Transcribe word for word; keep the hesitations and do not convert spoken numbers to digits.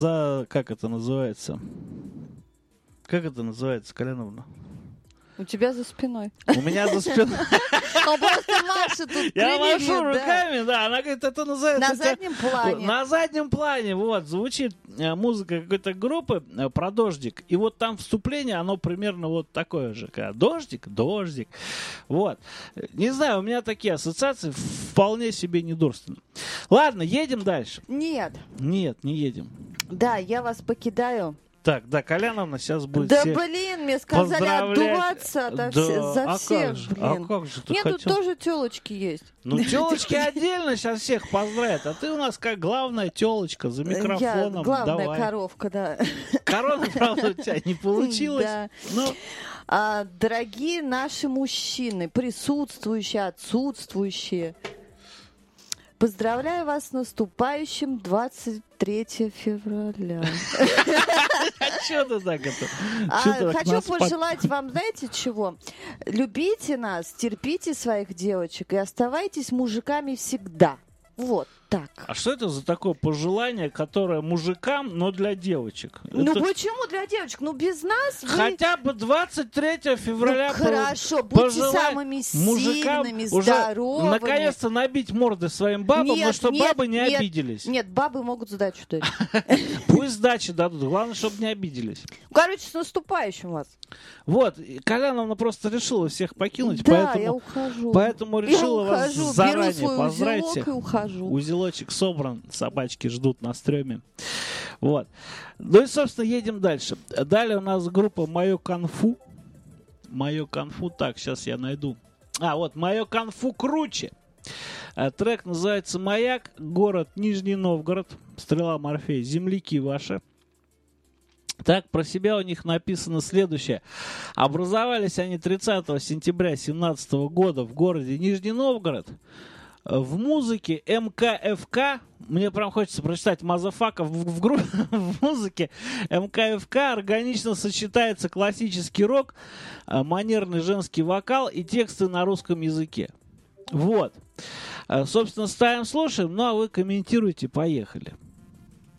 За, как это называется? Как это называется, Коляновна? У тебя за спиной. У меня за спиной. Он просто машет тут. Я машу руками, да. Она говорит, это называется... На заднем плане. На заднем плане, вот, звучит музыка какой-то группы про дождик. И вот там вступление, оно примерно вот такое же. Дождик, дождик. Вот. Не знаю, у меня такие ассоциации вполне себе недурственные. Ладно, едем дальше. Нет. Нет, не едем. Да, я вас покидаю. Так, да, Коляновна сейчас будет Да всех блин, мне сказали отдуваться ото да. вс- за а всех, как же, блин. А как же ты Нет, хотел? тут тоже телочки есть. Ну, телочки отдельно сейчас всех поздравят, а ты у нас как главная телочка за микрофоном. Я главная Давай. коровка, да. Корона, правда, у тебя не получилось. Да. Ну, А, дорогие наши мужчины, присутствующие, отсутствующие, поздравляю вас с наступающим двадцать третьего февраля. а что ты так это? А, Чё ты так хочу нас под- пожелать вам, знаете чего? Любите нас, терпите своих девочек и оставайтесь мужиками всегда. Вот так. А что это за такое пожелание, которое мужикам, но для девочек? Ну Это почему для девочек? Ну без нас вы... хотя бы двадцать третьего февраля Ну, по- хорошо, будьте пожелать самыми мужикам сильными, уже здоровыми. наконец-то набить морды своим бабам, но Нет, чтобы нет, бабы не нет, обиделись. Нет, бабы могут сдачу дать. Пусть сдачи дадут, главное, чтобы не обиделись. Короче, с наступающим вас. Вот, и Коляновна просто решила всех покинуть, Да, поэтому, я ухожу. поэтому решила я вас ухожу, беру заранее свой поздравить узелок всех. и ухожу. Узелочек собран, собачки ждут на стреме. Вот. Ну и, собственно, едем дальше. Далее у нас группа «Мое конфу». «Мое конфу». Так, сейчас я найду. А, вот «Мое конфу круче». А, трек называется «Маяк», город Нижний Новгород, Стрела Морфей, земляки ваши. Так, про себя у них написано следующее. Образовались они тридцатого сентября две тысячи семнадцатого года в городе Нижний Новгород. В музыке эм ка эф ка, мне прям хочется прочитать мазафака, в, в, гру- в музыке эм ка эф ка органично сочетается классический рок, а, манерный женский вокал и тексты на русском языке. Вот. А, собственно, ставим, слушаем, ну а вы комментируйте, поехали.